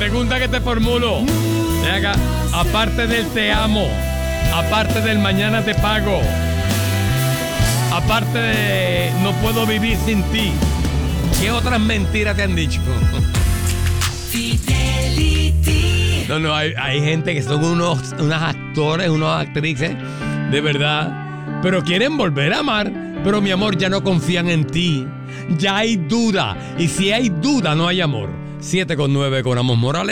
Pregunta que te formulo. Ven acá, aparte del te amo, aparte del mañana te pago, aparte de no puedo vivir sin ti, ¿qué otras mentiras te han dicho? No, hay gente que son unos actores, unas actrices, de verdad, pero quieren volver a amar, pero mi amor, ya no confían en ti, ya hay duda, y si hay duda no hay amor. 7:09 con Amos Morales.